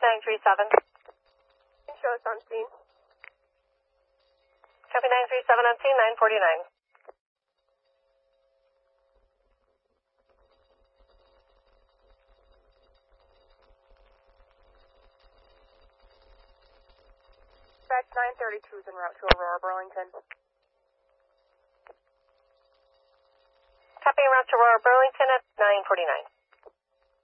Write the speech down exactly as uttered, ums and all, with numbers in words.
nine three seven. Show us on scene. Copy nine three seven on scene, nine forty-nine. Dispatch nine thirty-two is en route to Aurora, Burlington. Copy en route to Aurora, Burlington at nine forty-nine.